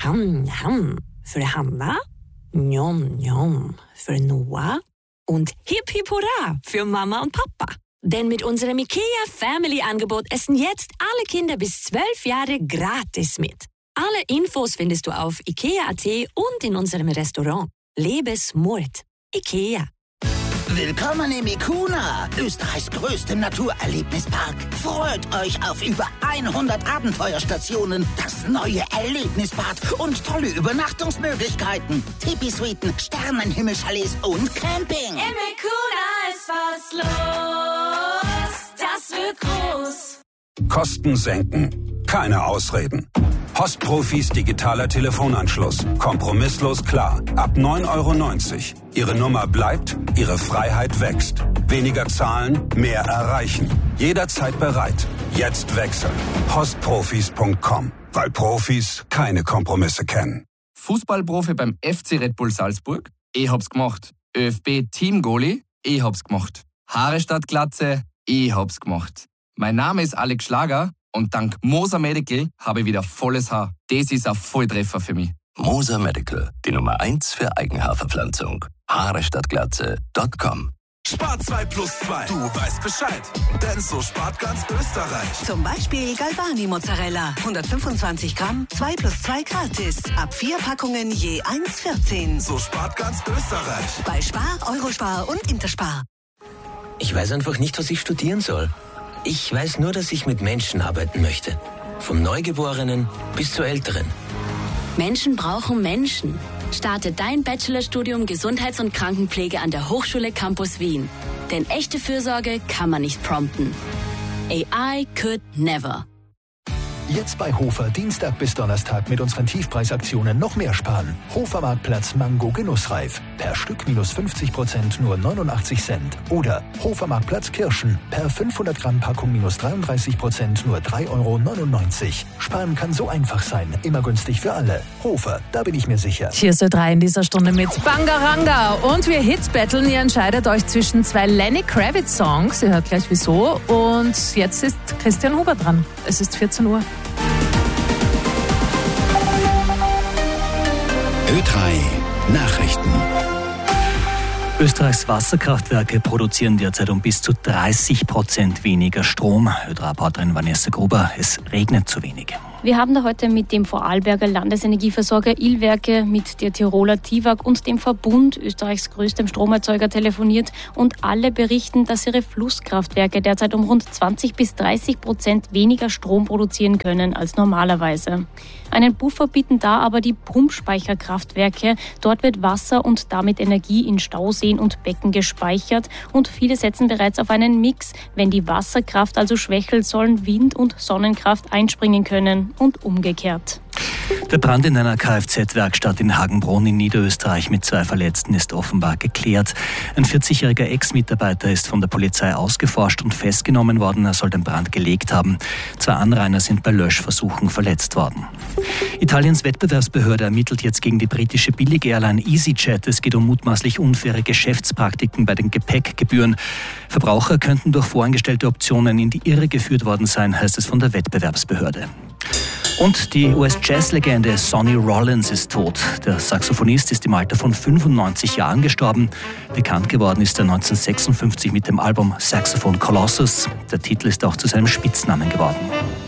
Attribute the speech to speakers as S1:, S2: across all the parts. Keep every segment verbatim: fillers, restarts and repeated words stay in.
S1: Ham, ham für Hanna, Njom, njom für Noah und Hip Hip Hurra für Mama und Papa. Denn mit unserem IKEA Family Angebot essen jetzt alle Kinder bis zwölf Jahre gratis mit. Alle Infos findest du auf ikea punkt at und in unserem Restaurant. Lebe smart. IKEA.
S2: Willkommen im Ikuna, Österreichs größtem Naturerlebnispark. Freut euch auf über hundert Abenteuerstationen, das neue Erlebnisbad und tolle Übernachtungsmöglichkeiten. Tipi-Suiten, Sternenhimmelchalets und Camping.
S3: Im Ikuna ist was los, das wird groß.
S4: Kosten senken, keine Ausreden. Postprofis digitaler Telefonanschluss. Kompromisslos klar. Ab neun Euro neunzig. Ihre Nummer bleibt, Ihre Freiheit wächst. Weniger zahlen, mehr erreichen. Jederzeit bereit. Jetzt wechseln. postprofis punkt com. Weil Profis keine Kompromisse kennen.
S5: Fußballprofi beim F C Red Bull Salzburg? Ich hab's gemacht. ÖFB-Team-Goalie? Ich hab's gemacht. Haare statt Glatze? Ich hab's gemacht. Mein Name ist Alex Schlager. Und dank Moser Medical habe ich wieder volles Haar. Das ist ein Volltreffer für mich.
S6: Moser Medical, die Nummer eins für Eigenhaarverpflanzung. Haare statt Glatze Punkt com.
S7: Spar zwei plus zwei. Du weißt Bescheid. Denn so spart ganz Österreich.
S8: Zum Beispiel Galbani Mozzarella. hundertfünfundzwanzig Gramm, zwei plus zwei gratis. Ab vier Packungen je eins vierzehn.
S7: So spart ganz Österreich.
S8: Bei Spar, Eurospar und Interspar.
S9: Ich weiß einfach nicht, was ich studieren soll. Ich weiß nur, dass ich mit Menschen arbeiten möchte. Vom Neugeborenen bis zur Älteren.
S10: Menschen brauchen Menschen. Starte dein Bachelorstudium Gesundheits- und Krankenpflege an der Hochschule Campus Wien. Denn echte Fürsorge kann man nicht prompten. A I could never.
S11: Jetzt bei Hofer Dienstag bis Donnerstag mit unseren Tiefpreisaktionen noch mehr sparen. Hofer Marktplatz Mango Genussreif. Per Stück minus fünfzig Prozent nur neunundachtzig Cent. Oder Hofer Marktplatz Kirschen. Per fünfhundert Gramm Packung minus dreiunddreißig Prozent nur drei Euro neunundneunzig. Sparen kann so einfach sein. Immer günstig für alle. Hofer, da bin ich mir sicher.
S12: Hier ist Ö drei in dieser Stunde mit Bangaranga. Und wir Hits battlen. Ihr entscheidet euch zwischen zwei Lenny Kravitz Songs. Ihr hört gleich wieso. Und jetzt ist Christian Huber dran. Es ist vierzehn Uhr.
S13: Ö drei Nachrichten.
S14: Österreichs Wasserkraftwerke produzieren derzeit um bis zu dreißig Prozent weniger Strom. Ö drei Reporterin Vanessa Gruber, es regnet zu wenig.
S15: Wir haben da heute mit dem Vorarlberger Landesenergieversorger Ilwerke, mit der Tiroler Tiwag und dem Verbund, Österreichs größtem Stromerzeuger, telefoniert und alle berichten, dass ihre Flusskraftwerke derzeit um rund zwanzig bis dreißig Prozent weniger Strom produzieren können als normalerweise. Einen Puffer bieten da aber die Pumpspeicherkraftwerke. Dort wird Wasser und damit Energie in Stauseen und Becken gespeichert und viele setzen bereits auf einen Mix. Wenn die Wasserkraft also schwächelt, sollen Wind- und Sonnenkraft einspringen können und umgekehrt.
S14: Der Brand in einer Kfz-Werkstatt in Hagenbrunn in Niederösterreich mit zwei Verletzten ist offenbar geklärt. Ein vierzigjähriger Ex-Mitarbeiter ist von der Polizei ausgeforscht und festgenommen worden. Er soll den Brand gelegt haben. Zwei Anrainer sind bei Löschversuchen verletzt worden. Italiens Wettbewerbsbehörde ermittelt jetzt gegen die britische Billig-Airline EasyJet. Es geht um mutmaßlich unfaire Geschäftspraktiken bei den Gepäckgebühren. Verbraucher könnten durch voreingestellte Optionen in die Irre geführt worden sein, heißt es von der Wettbewerbsbehörde. Und die U S-Jazz-Legende Sonny Rollins ist tot. Der Saxophonist ist im Alter von fünfundneunzig Jahren gestorben. Bekannt geworden ist er neunzehnhundertsechsundfünfzig mit dem Album Saxophone Colossus. Der Titel ist auch zu seinem Spitznamen geworden.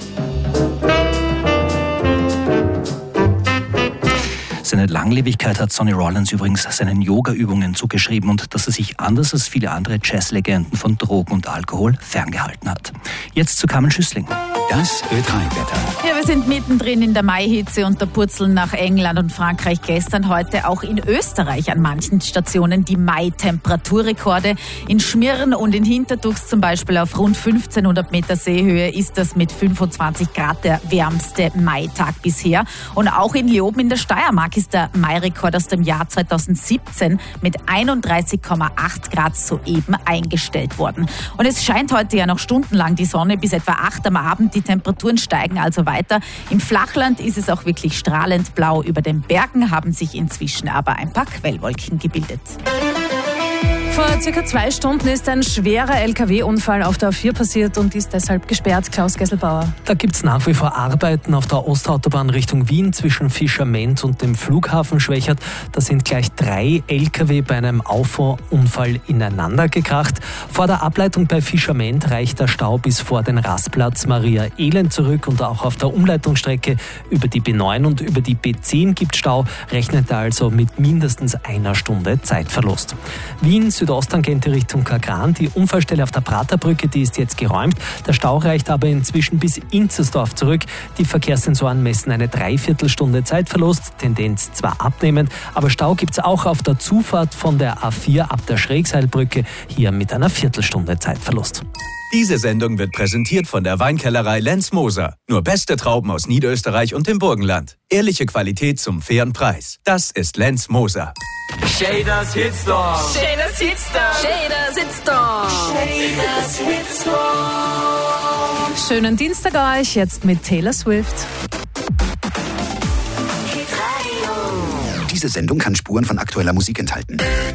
S14: Seine Langlebigkeit hat Sonny Rollins übrigens seinen Yoga-Übungen zugeschrieben und dass er sich anders als viele andere Jazzlegenden von Drogen und Alkohol ferngehalten hat. Jetzt zu Carmen Schüssling.
S13: Das Ö drei Wetter.
S12: Ja, wir sind mittendrin in der Maihitze und der Purzeln nach England und Frankreich. Gestern, heute auch in Österreich an manchen Stationen die Mai-Temperaturrekorde. In Schmirn und in Hintertux zum Beispiel auf rund fünfzehnhundert Meter Seehöhe ist das mit fünfundzwanzig Grad der wärmste Maitag bisher. Und auch in Leoben in der Steiermark ist der Mai-Rekord aus dem Jahr zweitausendsiebzehn mit einunddreißig Komma acht Grad soeben eingestellt worden. Und es scheint heute ja noch stundenlang die Sonne bis etwa acht am Abend. Die Temperaturen steigen also weiter. Im Flachland ist es auch wirklich strahlend blau. Über den Bergen haben sich inzwischen aber ein paar Quellwolken gebildet.
S16: Vor circa zwei Stunden ist ein schwerer L K W-Unfall auf der A vier passiert und ist deshalb gesperrt. Klaus Gesselbauer.
S17: Da gibt es nach wie vor Arbeiten auf der Ostautobahn Richtung Wien zwischen Fischerment und dem Flughafen Schwächert. Da sind gleich drei L K W bei einem Auffahrunfall ineinander gekracht. Vor der Ableitung bei Fischerment reicht der Stau bis vor den Rastplatz Maria Elend zurück und auch auf der Umleitungsstrecke über die B neun und über die B zehn gibt Stau, rechnet er also mit mindestens einer Stunde Zeitverlust. Wien, Südosttangente Richtung Kagran, die Unfallstelle auf der Praterbrücke, die ist jetzt geräumt. Der Stau reicht aber inzwischen bis Inzersdorf zurück. Die Verkehrssensoren messen eine Dreiviertelstunde Zeitverlust, Tendenz zwar abnehmend, aber Stau gibt es auch auf der Zufahrt von der A vier ab der Schrägseilbrücke, hier mit einer Viertelstunde Zeitverlust.
S18: Diese Sendung wird präsentiert von der Weinkellerei Lenz Moser. Nur beste Trauben aus Niederösterreich und dem Burgenland. Ehrliche Qualität zum fairen Preis. Das ist Lenz Moser.
S19: Shaders Hitstorm.
S3: Shaders Hitstorm. Shaders Hitstorm. Shaders Hitstorm.
S16: Schönen Dienstag euch, jetzt mit Taylor Swift.
S20: Diese Sendung kann Spuren von aktueller Musik enthalten.